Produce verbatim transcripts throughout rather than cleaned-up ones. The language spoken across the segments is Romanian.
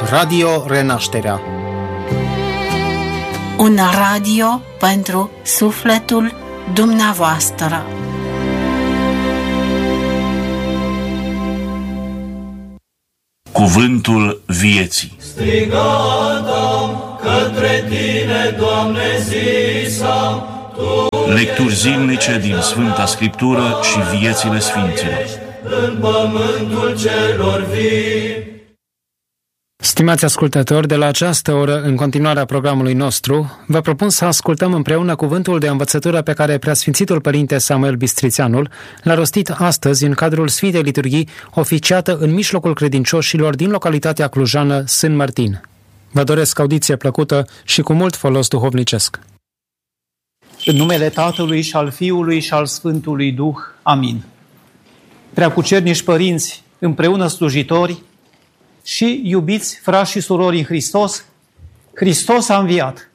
Radio Renașterea. Un radio pentru sufletul dumneavoastră. Cuvântul vieții. Strigat-am către tine, Doamne, zis-am, Tu Lecturi zilnice din Sfânta Scriptură și viețile Sfinților. în pământul celor vii. Stimați ascultători, de la această oră, în continuarea programului nostru, vă propun să ascultăm împreună cuvântul de învățătură pe care Preasfințitul Părinte Samuel Bistrițeanul l-a rostit astăzi în cadrul Sfintei Liturghii, oficiată în mijlocul credincioșilor din localitatea clujană Sân Martin. Vă doresc audiție plăcută și cu mult folos duhovnicesc. În numele Tatălui și al Fiului și al Sfântului Duh. Amin. Preacucernici părinți, împreună slujitori și iubiți frați și surori în Hristos, Hristos a înviat.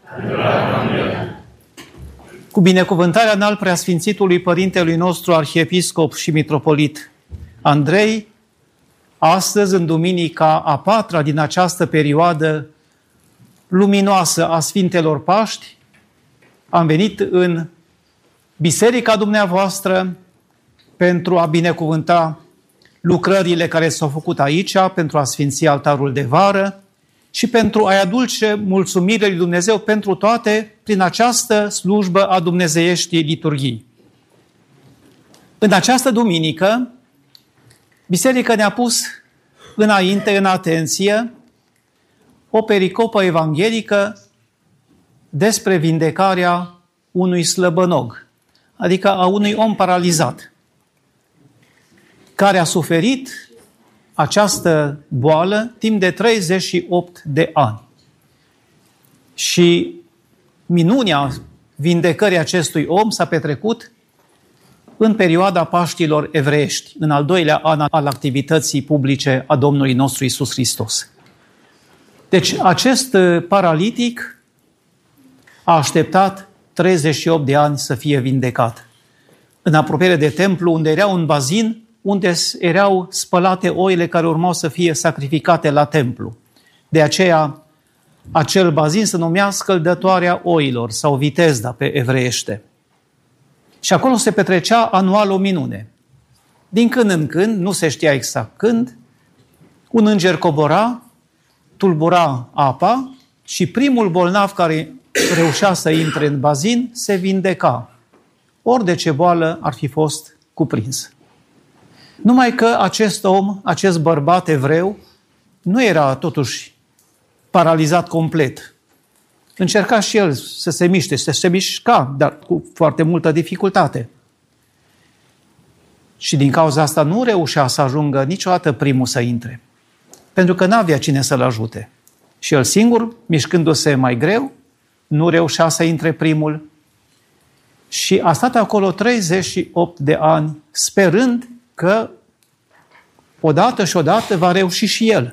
Cu binecuvântarea înalt Preasfințitului Părintelui nostru Arhiepiscop și Mitropolit Andrei, astăzi, în duminica a patra din această perioadă luminoasă a Sfintelor Paști, am venit în biserica dumneavoastră pentru a binecuvânta lucrările care s-au făcut aici, pentru a sfinți altarul de vară și pentru a-i aduce mulțumirile lui Dumnezeu pentru toate prin această slujbă a dumnezeieștii liturghii. În această duminică, biserica ne-a pus înainte, în atenție, o pericopă evanghelică despre vindecarea unui slăbănog, adică a unui om paralizat, care a suferit această boală timp de treizeci și opt de ani. Și minunea vindecării acestui om s-a petrecut în perioada Paștilor evreiești, în al doilea an al activității publice a Domnului nostru Iisus Hristos. Deci acest paralitic a așteptat treizeci și opt de ani să fie vindecat. În apropiere de templu, unde era un bazin, unde erau spălate oile care urmau să fie sacrificate la templu. De aceea, acel bazin se numea Scăldătoarea Oilor sau Vitezda pe evreiește. Și acolo se petrecea anual o minune. Din când în când, nu se știa exact când, un înger cobora, tulbura apa și primul bolnav care reușea să intre în bazin se vindeca, ori de ce boală ar fi fost cuprins. Numai că acest om, acest bărbat evreu, nu era totuși paralizat complet. Încerca și el să se miște, să se mișca, dar cu foarte multă dificultate. Și din cauza asta nu reușea să ajungă niciodată primul să intre, pentru că n-avea cine să-l ajute. Și el singur, mișcându-se mai greu, nu reușea să intre primul și a stat acolo treizeci și opt de ani, sperând că odată și odată va reuși și el.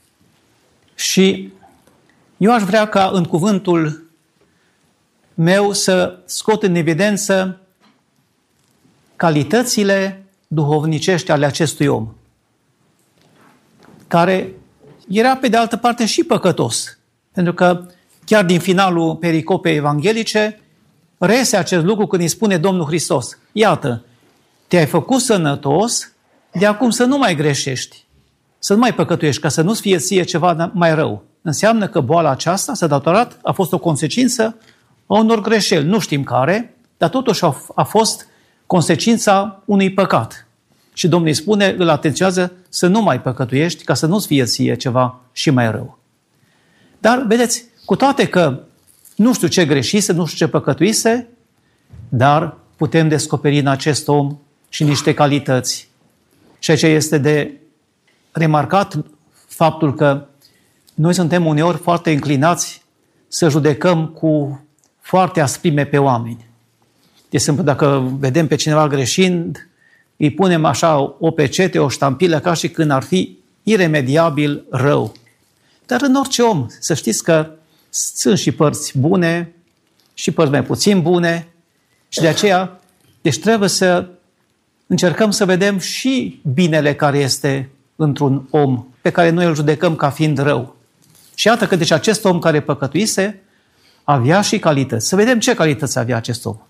Și eu aș vrea ca în cuvântul meu să scot în evidență calitățile duhovnicești ale acestui om, care era pe de altă parte și păcătos, pentru că chiar din finalul pericopei evanghelice reiese acest lucru când îi spune Domnul Hristos: iată, te-ai făcut sănătos, de acum să nu mai greșești, să nu mai păcătuiești, ca să nu-ți fie ție ceva mai rău. Înseamnă că boala aceasta s-a datorat, a fost o consecință a unor greșeli, nu știm care, dar totuși a fost consecința unui păcat. Și Domnul îi spune, îl atenționează să nu mai păcătuiești, ca să nu-ți fie ție ceva și mai rău. Dar, vedeți, cu toate că nu știu ce greșise, nu știu ce păcătuise, dar putem descoperi în acest om și niște calități. Și aici este de remarcat faptul că noi suntem uneori foarte înclinați să judecăm cu foarte asprime pe oameni. De exemplu, dacă vedem pe cineva greșind, îi punem așa o pecete, o ștampilă, ca și când ar fi iremediabil rău. Dar în orice om, să știți că sunt și părți bune și părți mai puțin bune și de aceea, deci trebuie să încercăm să vedem și binele care este într-un om, pe care noi îl judecăm ca fiind rău. Și iată că deci acest om care păcătuise avea și calități. Să vedem ce calități avea acest om.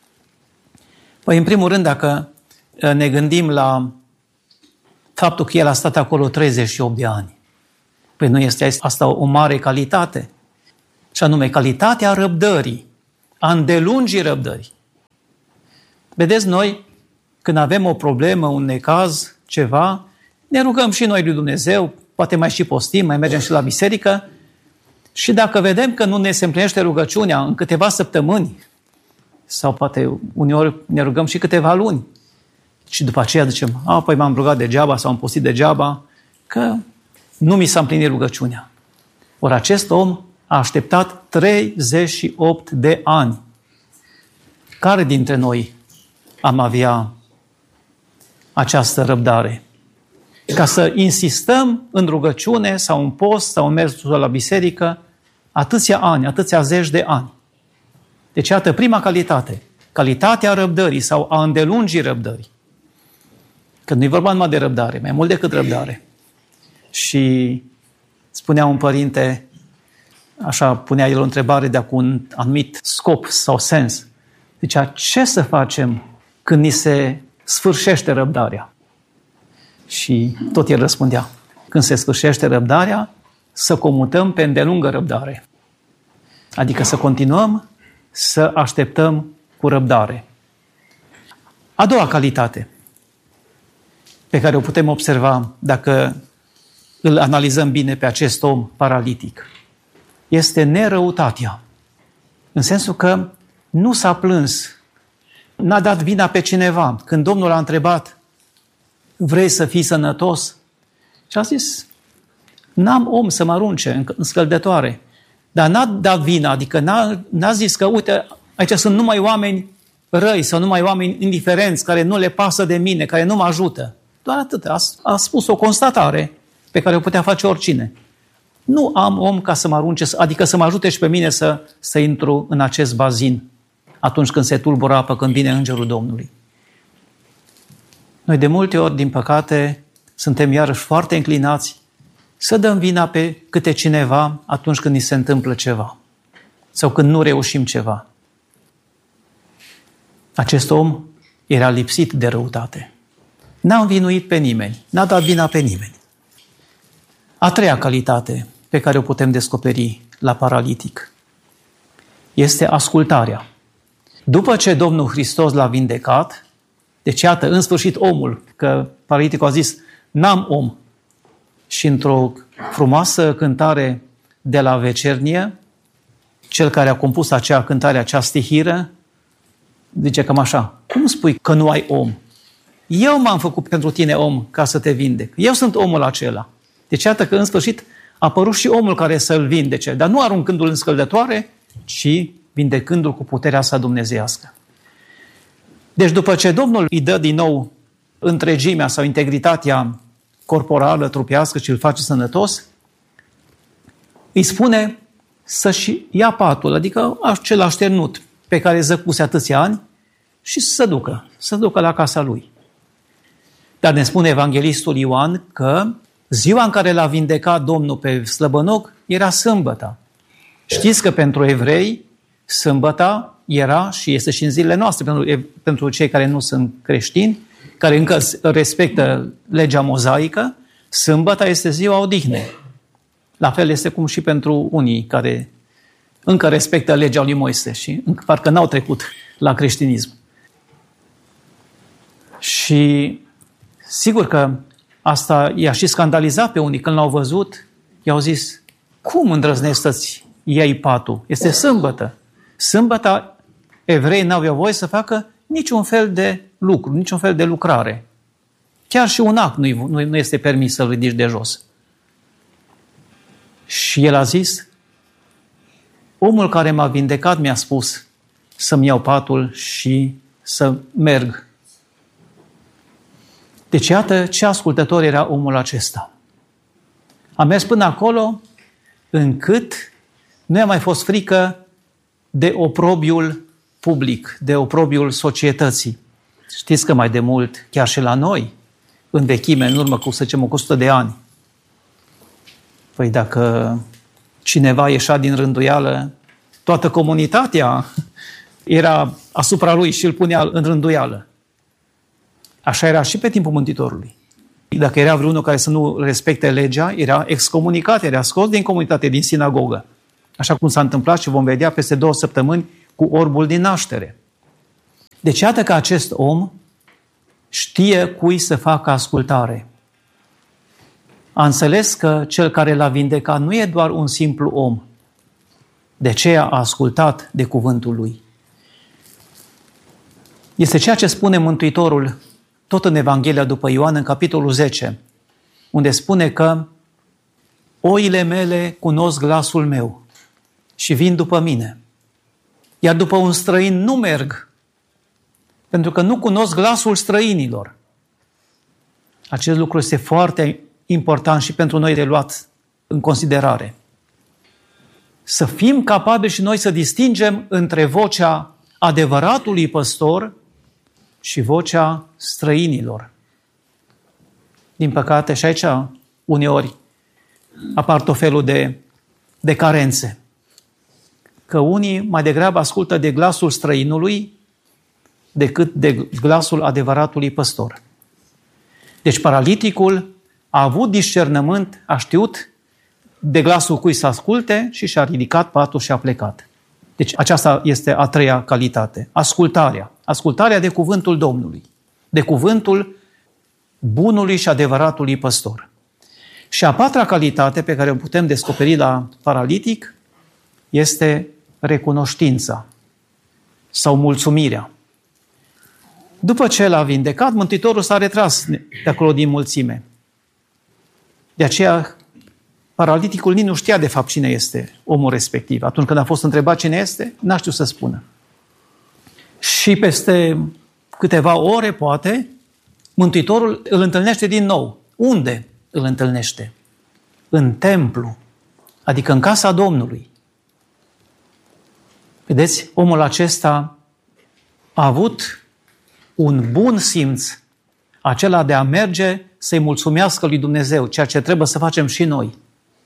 Păi, în primul rând, dacă ne gândim la faptul că el a stat acolo treizeci și opt de ani, păi nu este asta o mare calitate? Și anume, calitatea răbdării, a îndelungii răbdării. Vedeți, noi, când avem o problemă, un necaz, ceva, ne rugăm și noi lui Dumnezeu, poate mai și postim, mai mergem și la biserică și dacă vedem că nu ne se împlinește rugăciunea în câteva săptămâni sau poate uneori ne rugăm și câteva luni și după aceea zicem, a, păi m-am rugat degeaba sau am postit degeaba, că nu mi s-a împlinit rugăciunea. Ori acest om a așteptat treizeci și opt de ani. Care dintre noi am avea această răbdare? Ca să insistăm în rugăciune sau în post sau în mersul la biserică atâția ani, atâția zeci de ani. Deci, iată, prima calitate, calitatea răbdării sau a îndelungii răbdării. Că nu e vorba numai de răbdare, mai mult decât răbdare. Și spunea un părinte, așa punea el o întrebare de cu un anumit scop sau sens. Zicea, ce să facem când ni se sfârșește răbdarea? Și tot el răspundea, când se sfârșește răbdarea, să comutăm pe îndelungă răbdare. Adică să continuăm să așteptăm cu răbdare. A doua calitate pe care o putem observa dacă îl analizăm bine pe acest om paralitic este nerăutatea. În sensul că nu s-a plâns, n-a dat vina pe cineva. Când Domnul a întrebat, vrei să fii sănătos? Și a zis, n-am om să mă arunce în scăldătoare. Dar n-a dat vina, adică n-a, n-a zis că, uite, aici sunt numai oameni răi sau numai oameni indiferenți, care nu le pasă de mine, care nu mă ajută. Doar atât. A, a spus o constatare pe care o putea face oricine. Nu am om ca să mă arunce, adică să mă ajute și pe mine să, să intru în acest bazin atunci când se tulbură apă, când vine Îngerul Domnului. Noi de multe ori, din păcate, suntem iarăși foarte înclinați să dăm vina pe câte cineva atunci când ni se întâmplă ceva sau când nu reușim ceva. Acest om era lipsit de răutate. N-a învinuit pe nimeni, n-a dat vina pe nimeni. A treia calitate pe care o putem descoperi la paralitic este ascultarea. După ce Domnul Hristos l-a vindecat, deci iată, în sfârșit omul, că paraliticul a zis, n-am om. Și într-o frumoasă cântare de la vecernie, cel care a compus acea cântare, acea stihiră, zice cam așa, cum spui că nu ai om? Eu m-am făcut pentru tine om ca să te vindec. Eu sunt omul acela. Deci iată că în sfârșit a apărut și omul care să-l vindece, dar nu aruncându-l în scăldătoare, ci vindecându-l cu puterea sa dumnezeiască. Deci după ce Domnul îi dă din nou întregimea sau integritatea corporală, trupească și îl face sănătos, îi spune să-și ia patul, adică acel așternut pe care zăcuse atâția ani și să se ducă, să se ducă la casa lui. Dar ne spune evanghelistul Ioan că ziua în care l-a vindecat Domnul pe slăbănoc era sâmbătă. Știți că pentru evrei sâmbăta era și este și în zilele noastre pentru, pentru cei care nu sunt creștini, care încă respectă legea mozaică, sâmbăta este ziua odihnei. La fel este cum și pentru unii care încă respectă legea lui Moise și parcă n-au trecut la creștinism. Și sigur că asta i-a și scandalizat pe unii. Când l-au văzut, i-au zis, cum îndrăznesc să-ți iei patul? Este sâmbătă. Sâmbăta evrei n-aveau voie să facă niciun fel de lucru, niciun fel de lucrare. Chiar și un act nu, nu este permis să-l ridici de jos. Și el a zis, omul care m-a vindecat mi-a spus să-mi iau patul și să merg. Deci iată ce ascultător era omul acesta. A mers până acolo încât nu i-a mai fost frică de oprobiul public, de oprobiul societății. Știți că mai de mult, chiar și la noi, în vechime, în urmă cu, să zicem, cu o sută de ani, păi dacă cineva ieșea din rânduială, toată comunitatea era asupra lui și îl punea în rânduială. Așa era și pe timpul Mântuitorului. Dacă era vreunul care să nu respecte legea, era excomunicat, era scos din comunitate, din sinagogă. Așa cum s-a întâmplat și vom vedea peste două săptămâni cu orbul din naștere. Deci iată că acest om știe cui să facă ascultare. A înțeles că cel care l-a vindecat nu e doar un simplu om. De aceea a ascultat de cuvântul lui. Este ceea ce spune Mântuitorul tot în Evanghelia după Ioan, în capitolul zece, unde spune că oile mele cunosc glasul meu și vin după mine. Iar după un străin nu merg, pentru că nu cunosc glasul străinilor. Acest lucru este foarte important și pentru noi de luat în considerare. Să fim capabili și noi să distingem între vocea adevăratului păstor și vocea străinilor. Din păcate, și aici uneori apar tot felul de, de carențe. Că unii mai degrabă ascultă de glasul străinului decât de glasul adevăratului păstor. Deci paraliticul a avut discernământ, a știut de glasul cui să asculte și și-a ridicat patul și a plecat. Deci aceasta este a treia calitate. Ascultarea. Ascultarea de cuvântul Domnului. De cuvântul bunului și adevăratului păstor. Și a patra calitate pe care o putem descoperi la paralitic este recunoștința sau mulțumirea. După ce l-a vindecat, Mântuitorul s-a retras de acolo din mulțime. De aceea paraliticul nici nu știa de fapt cine este omul respectiv. Atunci când a fost întrebat cine este, n-a știut să spună. Și peste câteva ore, poate, Mântuitorul îl întâlnește din nou. Unde îl întâlnește? În templu, adică în casa Domnului. Vedeți, omul acesta a avut un bun simț, acela de a merge să-i mulțumească lui Dumnezeu, ceea ce trebuie să facem și noi.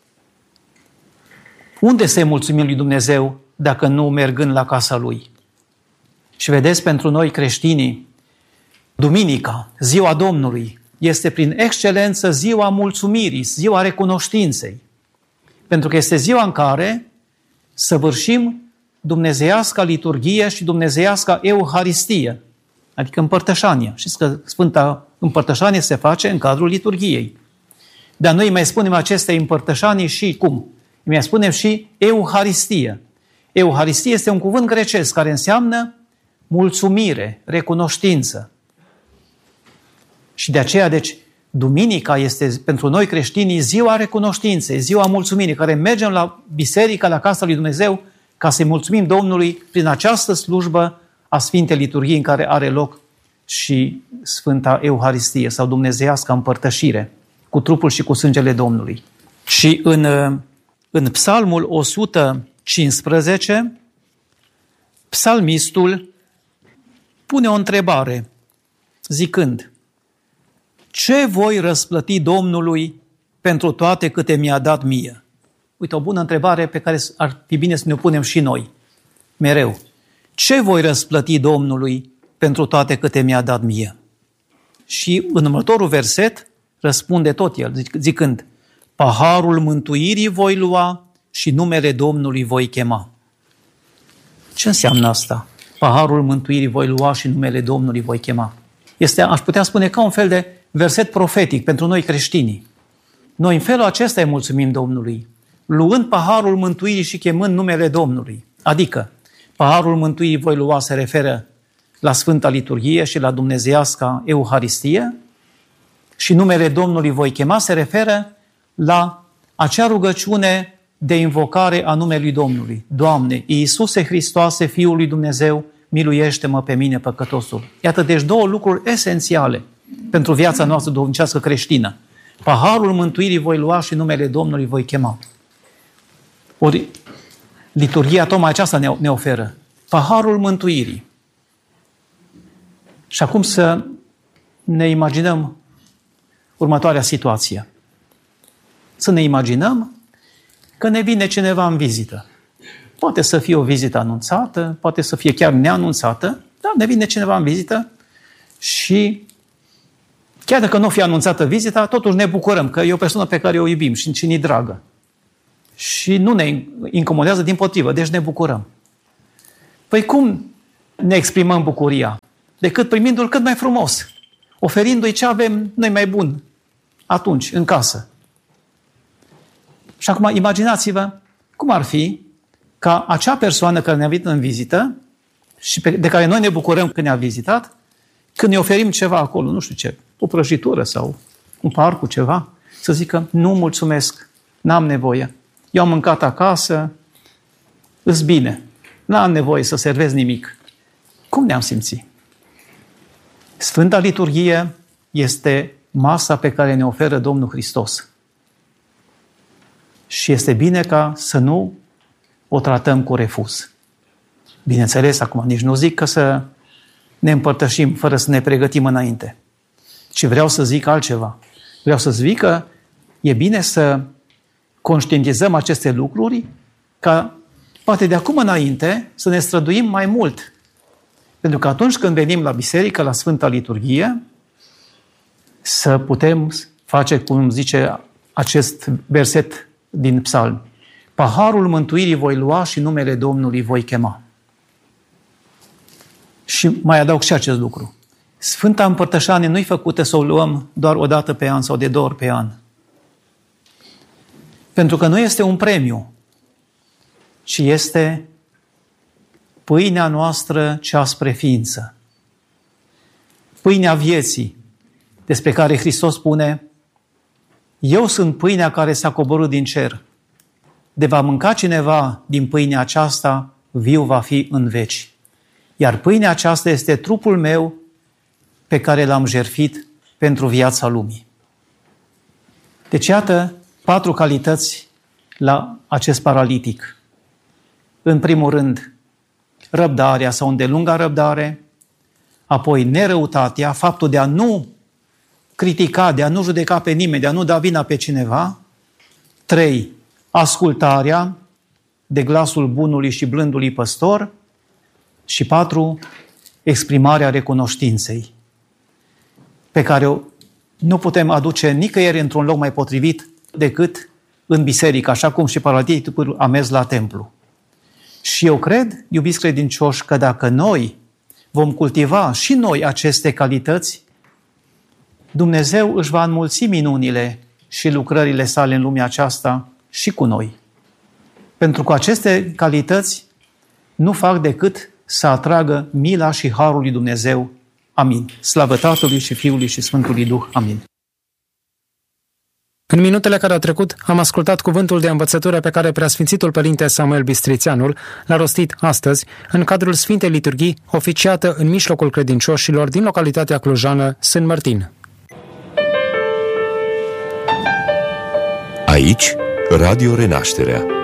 Unde să-i mulțumim lui Dumnezeu dacă nu mergând la casa Lui? Și vedeți, pentru noi creștinii, Duminica, ziua Domnului, este prin excelență ziua mulțumirii, ziua recunoștinței. Pentru că este ziua în care săvârșim dumnezeiasca liturghie și dumnezeiasca euharistie, adică împărtășania. Știți că Sfânta Împărtășanie se face în cadrul liturghiei. Dar noi mai spunem aceste împărtășanii și cum? Mai spunem și euharistie. Euharistie este un cuvânt grecesc care înseamnă mulțumire, recunoștință. Și de aceea, deci, Duminica este pentru noi creștinii ziua recunoștinței, ziua mulțumirii, care mergem la biserică, la casa lui Dumnezeu, ca să-i mulțumim Domnului prin această slujbă a Sfintei Liturghii în care are loc și Sfânta Euharistie sau dumnezeiasca împărtășire cu trupul și cu sângele Domnului. Și în, în Psalmul o sută cincisprezece, psalmistul pune o întrebare zicând: ce voi răsplăti Domnului pentru toate câte mi-a dat mie? Uite, o bună întrebare pe care ar fi bine să ne o punem și noi, mereu. Ce voi răsplăti Domnului pentru toate câte mi-a dat mie? Și în următorul verset răspunde tot el, zicând: paharul mântuirii voi lua și numele Domnului voi chema. Ce înseamnă asta? Paharul mântuirii voi lua și numele Domnului voi chema. Este, aș putea spune, ca un fel de verset profetic pentru noi creștinii. Noi în felul acesta îi mulțumim Domnului, luând paharul mântuirii și chemând numele Domnului. Adică, paharul mântuirii voi lua se referă la Sfânta Liturghie și la dumnezeiasca Euharistie și numele Domnului voi chema se referă la acea rugăciune de invocare a numelui Domnului. Doamne, Iisuse Hristoase, Fiul lui Dumnezeu, miluiește-mă pe mine păcătosul. Iată, deci două lucruri esențiale pentru viața noastră duhovnicească creștină. Paharul mântuirii voi lua și numele Domnului voi chema. Ori liturghia tocmai aceasta ne, ne oferă. Paharul mântuirii. Și acum să ne imaginăm următoarea situație. Să ne imaginăm că ne vine cineva în vizită. Poate să fie o vizită anunțată, poate să fie chiar neanunțată, dar ne vine cineva în vizită și chiar dacă nu o fi anunțată vizita, totuși ne bucurăm că e o persoană pe care o iubim și, și ne-i dragă. Și nu ne incomodează, dimpotrivă, deci ne bucurăm. Păi cum ne exprimăm bucuria? Decât primindu-l cât mai frumos, oferindu-i ce avem noi mai bun atunci, în casă. Și acum imaginați-vă cum ar fi ca acea persoană care ne-a venit în vizită și de care noi ne bucurăm când ne-a vizitat, când ne oferim ceva acolo, nu știu ce, o prăjitură sau un par cu ceva, să zică, nu mulțumesc, n-am nevoie. Eu am mâncat acasă, îs bine, n-am nevoie să servez nimic. Cum ne-am simțit? Sfânta Liturghie este masa pe care ne oferă Domnul Hristos. Și este bine ca să nu o tratăm cu refuz. Bineînțeles, acum nici nu zic că să ne împărtășim fără să ne pregătim înainte. Ci vreau să zic altceva. Vreau să zic că e bine să conștientizăm aceste lucruri ca poate de acum înainte să ne străduim mai mult. Pentru că atunci când venim la biserică, la Sfânta Liturghie, să putem face, cum zice acest verset din Psalm, paharul mântuirii voi lua și numele Domnului voi chema. Și mai adaug și acest lucru. Sfânta Împărtășanie nu-i făcută să o luăm doar o dată pe an sau de două ori pe an. Pentru că nu este un premiu, ci este pâinea noastră cea spre ființă. Pâinea vieții, despre care Hristos spune, eu sunt pâinea care s-a coborât din cer. De va mânca cineva din pâinea aceasta, viu va fi în veci. Iar pâinea aceasta este trupul meu pe care l-am jertfit pentru viața lumii. Deci iată patru calități la acest paralitic. În primul rând, răbdarea sau îndelunga răbdare, apoi nerăutatea, faptul de a nu critica, de a nu judeca pe nimeni, de a nu da vina pe cineva. Trei, ascultarea de glasul bunului și blândului păstor. Și patru, exprimarea recunoștinței, pe care o nu putem aduce nicăieri într-un loc mai potrivit decât în biserică, așa cum și paraliticul a mers la templu. Și eu cred, iubiți credincioși, că dacă noi vom cultiva și noi aceste calități, Dumnezeu își va înmulți minunile și lucrările sale în lumea aceasta și cu noi. Pentru că aceste calități nu fac decât să atragă mila și harul lui Dumnezeu. Amin. Slavă Tatălui și Fiului și Sfântului Duh. Amin. În minutele care au trecut, am ascultat cuvântul de învățătură pe care Preasfințitul Părinte Samuel Bistrițeanul l-a rostit astăzi în cadrul Sfintei Liturghii, oficiată în mijlocul credincioșilor din localitatea clujană Sân Mărtin. Aici, Radio Renașterea.